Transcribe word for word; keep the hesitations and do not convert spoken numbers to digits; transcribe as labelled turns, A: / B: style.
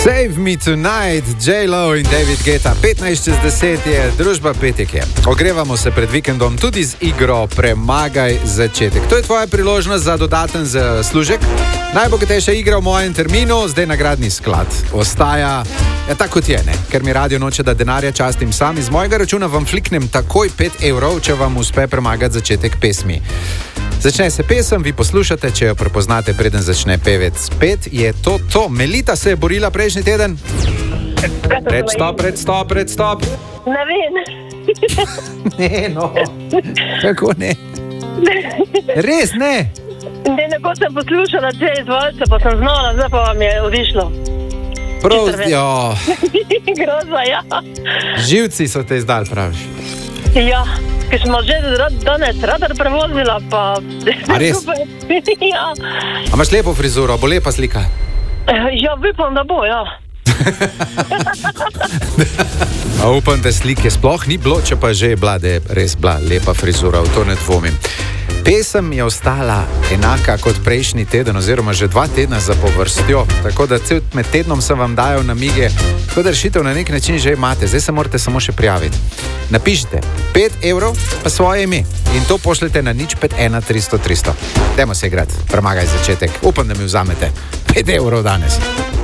A: Save Me Tonight, J-Lo in David Guetta. petnajst čez deset je družba Petek je. Ogrevamo se pred vikendom tudi z igro Premagaj začetek. To je tvoja priložnost za dodaten zaslužek. Najbogatejša igra v mojem terminu, zdaj nagradni sklad. Ostaja, ja, tako kot je, ne? Ker mi radio noče, da denarja častim sam. Iz mojega računa vam fliknem takoj pet evrov, če vam uspe premagati začetek pesmi. Začne se pesem, vi poslušate, če jo prepoznate, preden začne pevec. Pet je to to. Melita se je borila prejšnji teden. Pred stop, pred stop, pred stop.
B: Ne vem.
A: Ne, no. Kako ne? Res ne?
B: Ne, neko sem poslušala te izvalce, pa sem znala, zdaj pa vam je odišlo.
A: Prav, jo.
B: Groza, ja.
A: Živci so te izdali, praviš.
B: Ja, ker smo že danes radar prevozila, pa...
A: A res?
B: Ja.
A: A imaš lepo frizuro, bo lepa slika?
B: Ja, upam, da bo, ja.
A: A upam, da slike sploh ni bilo, če pa že je bila, da je res bila lepa frizura, v to ne dvomim. Pesem je ostala enaka kot prejšnji teden, oziroma že dva tedna zapovrstjo, tako da cel med tednom sem vam dajal namige, tako da rešitev na nek način že imate, zdaj se morate samo še prijaviti. Napišite pet evrov pa svoje ime in to pošljete na nič pet ena tristo tristo. Dajmo se igrati, premagaj začetek, upam, da mi vzamete pet evrov danes.